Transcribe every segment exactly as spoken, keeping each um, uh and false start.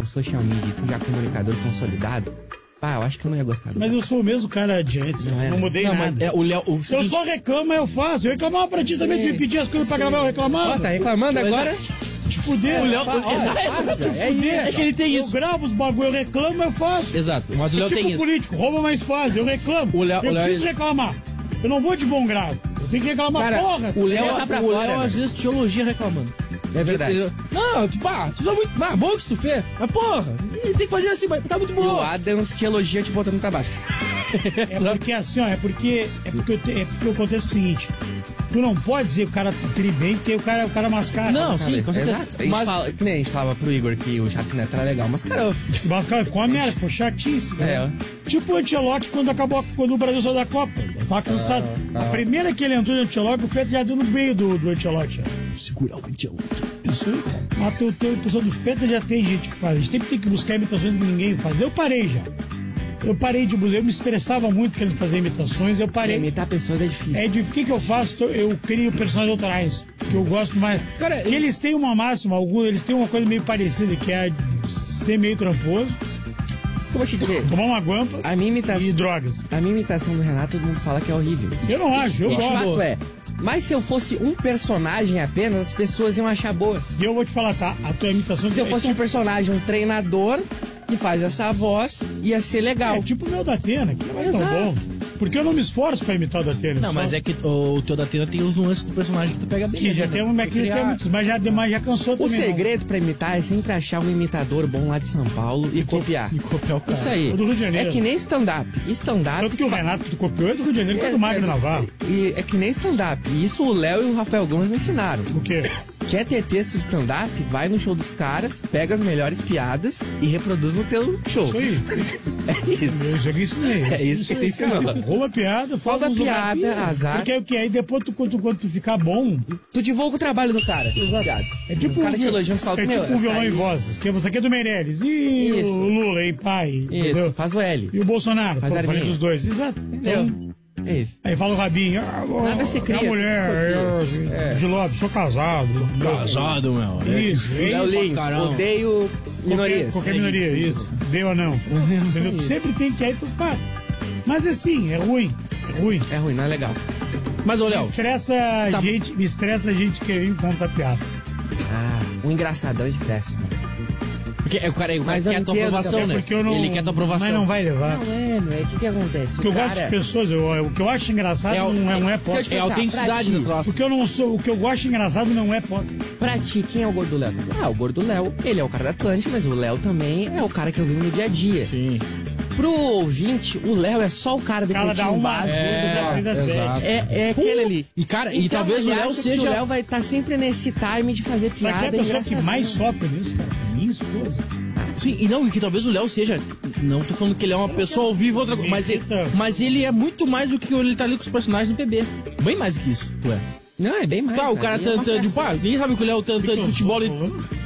social media, tu já é comunicador consolidado, pá, eu acho que eu não ia gostar. Mas eu sou o mesmo cara de antes, não, é, não mudei não, nada. Mas é, o Léo, o Se eu seguinte... só reclamo, eu faço. Eu reclamava pra ti Sim. também, tu me pedia as coisas pra gravar, eu reclamava. Ó, tá reclamando agora? Te fuder. O Léo, Ó, o, exato, é, exato, te é, fuder. é que ele tem isso. Eu gravo os bagulho, eu reclamo, eu faço. Exato, mas o Léo é tipo tem isso. político, rouba mais fácil, eu reclamo. O Léo, eu o Léo preciso é... reclamar. Eu não vou de bom grado. Eu tenho que reclamar, Cara, porra. O Léo, tá pra o fora, Léo às velho. vezes te elogia reclamando. É verdade. Ele, não, tipo, ah, tu tá muito ah, bom que tu fez. Mas porra, tem que fazer assim, mas tá muito bom. E o Adams te elogia te botando pra baixo. É porque assim, ó, é porque, é porque, eu te, é porque eu acontece o seguinte. Tu não pode dizer que o cara tá tri bem, porque o cara, o cara mascara. Não, cara. sim, com certeza. Exato. A gente Mas- fala, que nem a gente falava pro Igor que o Chato Neto era legal, mas cara, eu- Mascara ficou uma merda, pô, chatíssimo. É, né? Tipo o Ancelotti quando acabou, quando o Brasil saiu da Copa. Eu tava cansado. Ah, A primeira que ele entrou no Ancelotti, o Feta já deu no meio do, do Ancelotti. Segurar o Ancelotti. Isso aí, cara. Mas o teu imitação do Feta já tem gente que faz. A gente sempre tem que buscar imitações que ninguém faz. Eu parei já. Eu parei de buscar. Eu me estressava muito querendo fazer imitações. Eu parei. imitar pessoas é difícil. É de o que, que eu faço? Eu crio personagens autorais. Que eu gosto mais. Cara, que eu- eles têm uma máxima, alguns, eles têm uma coisa meio parecida, que é ser meio tramposo, O que eu vou te dizer? tomar uma guampa A minha imitação, e drogas. a minha imitação do Renato, todo mundo fala que é horrível. E Eu não acho, eu de gosto. fato é. Mas se eu fosse um personagem apenas, as pessoas iam achar boa. E eu vou te falar, tá? A tua imitação Se eu é fosse um tipo, personagem, um treinador que faz essa voz, ia ser legal. é tipo o meu da Atena, que não é tão Exato. bom. Porque eu não me esforço pra imitar o da Atena. Não, mas é que o teu da Atena tem os nuances do personagem que tu pega bem. Que já né? tem uma que tem muitos, mas já, mas já cansou O também. segredo pra imitar é sempre achar um imitador bom lá de São Paulo e copiar. E copiar o cara. Isso aí. O do Rio de Janeiro. É que nem stand-up. Não. Stand-up. Tanto que o Renato que tu copiou é do Rio de Janeiro, que é do Magno Navarro. E é que nem stand-up. E isso o Léo e o Rafael Gomes me ensinaram. O quê? Quer ter texto de stand-up? Vai no show dos caras, pega as melhores piadas e reproduz no teu show. Isso aí. É isso. Eu isso aqui ensinei. É isso que ele aí, ensinou. cara. Rouba a piada, fala Rouba a uns piada, lugares. azar. Porque aí o que? Aí depois, tu, quando, tu- quando tu ficar bom, Tu divulga o trabalho do cara. Exato. É tipo Os caras um te vi- elogiam, tu fala, é meu, tipo um violão essa em aí- vozes. Que você aqui é do Meirelles. E Isso. o Lula, hein, pai. Isso, Entendeu? faz o L. E o Bolsonaro. Faz Pô, a falei arminha. dos dois. Exato. Entendeu? Então, É isso. aí fala o Rabinho. Ah, Nada se cria, A mulher. tudo se Eu, copia. É. De Lopes, sou casado. Casado, meu. Isso, É isso. Léo pra Lins, caramba. odeio Qualquer, minorias. qualquer É minoria, isso. Deu ou não. Entendeu? Tu Isso. sempre tem que ir tu pá. Mas assim, é ruim. É ruim. É ruim, não é legal. Mas, ô, Me Léo, estressa Tá. a gente, me estressa a gente querer contar piada. Ah, o engraçadão estressa. porque é, o cara, o cara Mas eu quer a tua entendo aprovação, também, né? Porque eu não, Ele quer a tua aprovação. Mas não vai levar. Não é, não é. O que que acontece? Porque eu O gosto cara- de pessoas, eu, o que eu acho engraçado É o- não é, não é Se eu pop. te É a perguntar, autenticidade pra do ti, troço. Porque eu não sou, o que eu gosto engraçado não é pop. Pra ti, quem é o Gordo Léo? Ah, o Gordo Léo, ele é o cara da Atlântica, mas o Léo também é o cara que eu vi no dia a dia. Sim. Pro ouvinte, o Léo é só o cara do O cara dá pretinho uma básico. ajuda É, pra sair da exato. série. É, é aquele ali. E, cara, e Então, talvez o ele Léo acha seja... que o Léo vai estar sempre nesse time de fazer Só que é piada. a pessoa que engraçadão. mais sofre nisso, cara. É minha esposa. Sim, e não, e que talvez o Léo seja. Não tô falando que ele é uma pessoa ao vivo, outra coisa. Mas ele, mas ele é muito mais do que ele tá ali com os personagens do P B. Bem mais do que isso, tu é. Não, é bem mais. Tá, o cara ali é uma tanta de fração. pá, ninguém sabe que o Léo tanta de futebol. E,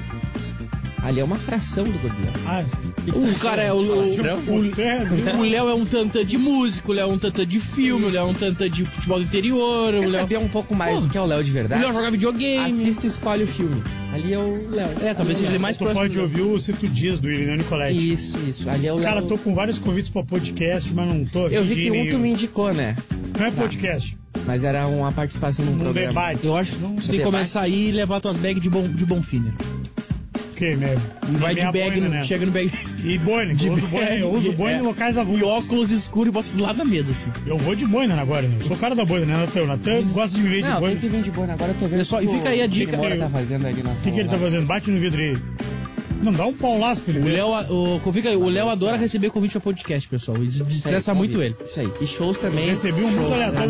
Ali é uma fração do Gordo Léo. Ah, sim. o cara é o. O, O o Léo é um tanta de músico, o Léo é um tanta de filme, o Léo é um tanta de futebol do interior, o Quer Léo. saber um pouco mais Pô, do que é o Léo de O verdade? Léo joga videogame. Assista e escolhe o filme. Ali é o Léo. É, talvez seja ele mais Tu próximo. pode do- ouvir o Cito Dias do Irineu Nicoletti. Isso, isso. Ali é o Léo. Cara, tô com vários convites pra podcast, mas não tô. Eu vi que um nenhum. tu me indicou, né? Não é podcast. Mas era uma participação num Um programa. debate. Eu acho que tu tem que debate. começar aí e levar tuas bags de bom, de bom finer. O quê, né? E vai de Minha bag, boina, no- né? chega no bag. E boina. Eu uso boina, eu uso boina É. em locais E avulsos. óculos escuros e bota do lado da mesa, assim. Eu vou de boina agora, né? Eu sou o cara da boina, né, Natan? O Natan gosta de me ver de Não, boina. tem que vir de boa. Agora eu tô vendo Pessoal, e fica aí a dica. O que o Moura tá fazendo ali na O que, que ele tá fazendo? Bate no vidro aí. Não, dá um paulaço pra ele O ver. Léo, o, fica aí, o Léo adora receber convite pra podcast, pessoal. Isso desestressa muito ele. Isso aí. E shows também. Recebi um muito Shows, aleatório